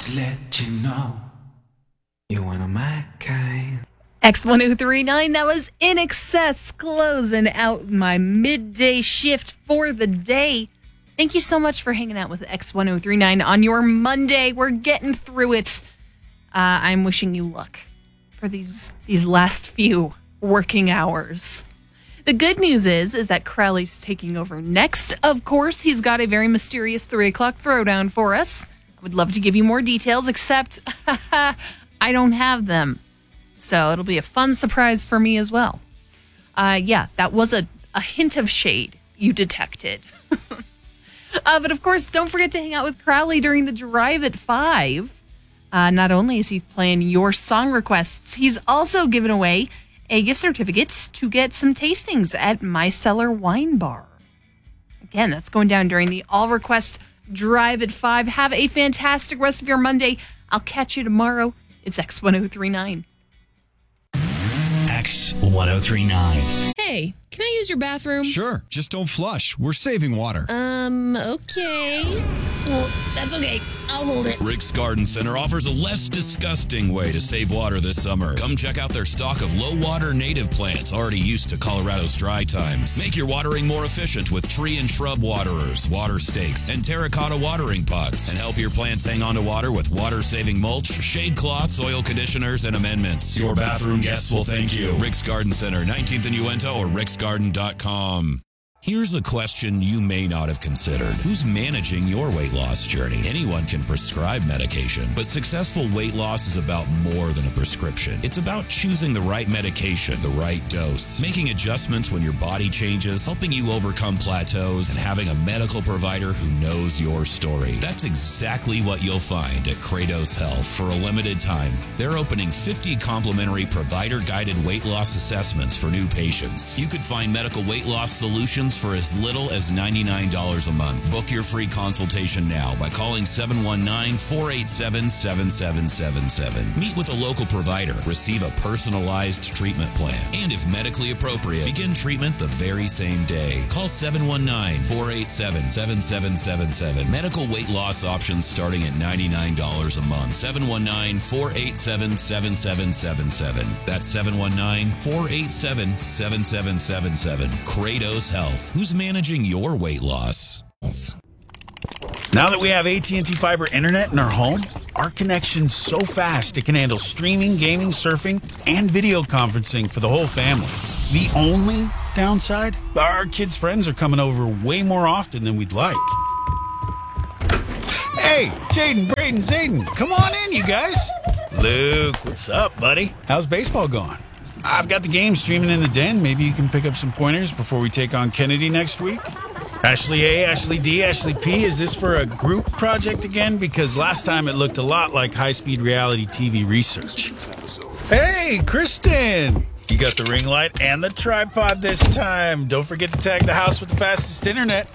just let you know you're one of my kind. X1039, that was In Excess, closing out my midday shift for the day. Thank you so much for hanging out with X1039 on your Monday. We're getting through it. I'm wishing you luck for these last few working hours. The good news is that Crowley's taking over next. Of course, he's got a very mysterious 3 o'clock throwdown for us. I would love to give you more details, except I don't have them. So it'll be a fun surprise for me as well. That was a hint of shade you detected. But of course, don't forget to hang out with Crowley during the drive at 5. Not only is he playing your song requests, he's also giving away a gift certificate to get some tastings at My Cellar Wine Bar. Again, that's going down during the All Request Drive at 5. Have a fantastic rest of your Monday. I'll catch you tomorrow. It's X1039. X1039. Hey, can I use your bathroom? Sure, just don't flush. We're saving water. Okay. Well, that's okay. I'll hold it. Rick's Garden Center offers a less disgusting way to save water this summer. Come check out their stock of low-water native plants already used to Colorado's dry times. Make your watering more efficient with tree and shrub waterers, water stakes, and terracotta watering pots. And help your plants hang on to water with water-saving mulch, shade cloths, oil conditioners, and amendments. Your bathroom guests will thank you. Rick's Garden Center, 19th and Uinta, or ricksgarden.com. Here's a question you may not have considered. Who's managing your weight loss journey? Anyone can prescribe medication, but successful weight loss is about more than a prescription. It's about choosing the right medication, the right dose, making adjustments when your body changes, helping you overcome plateaus, and having a medical provider who knows your story. That's exactly what you'll find at Kratos Health. For a limited time, they're opening 50 complimentary provider-guided weight loss assessments for new patients. You could find medical weight loss solutions for as little as $99 a month. Book your free consultation now by calling 719-487-7777. Meet with a local provider. Receive a personalized treatment plan. And if medically appropriate, begin treatment the very same day. Call 719-487-7777. Medical weight loss options starting at $99 a month. 719-487-7777. That's 719-487-7777. Kratos Health. Who's managing your weight loss? Now that we have AT&T Fiber Internet in our home, our connection's so fast it can handle streaming, gaming, surfing, and video conferencing for the whole family. The only downside? Our kids' friends are coming over way more often than we'd like. Hey, Jaden, Braden, Zayden, come on in, you guys. Luke, what's up, buddy? How's baseball going? I've got the game streaming in the den. Maybe you can pick up some pointers before we take on Kennedy next week. Ashley A, Ashley D, Ashley P, is this for a group project again? Because last time it looked a lot like high-speed reality TV research. Hey, Kristen! You got the ring light and the tripod this time. Don't forget to tag the house with the fastest internet.